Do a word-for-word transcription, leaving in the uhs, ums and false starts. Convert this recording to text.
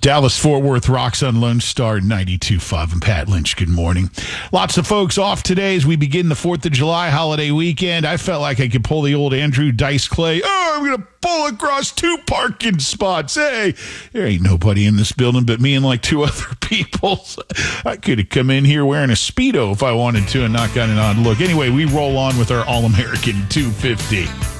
Dallas Fort Worth rocks on Lone Star ninety-two point five. And Pat Lynch, good morning. Lots of folks off today as we begin the fourth of July holiday weekend. I felt like I could pull the old Andrew Dice Clay. Oh, I'm going to pull across two parking spots. Hey, there ain't nobody in this building but me and like two other people. I could have come in here wearing a Speedo if I wanted to and not gotten an odd look. Anyway, we roll on with our All-American two fifty.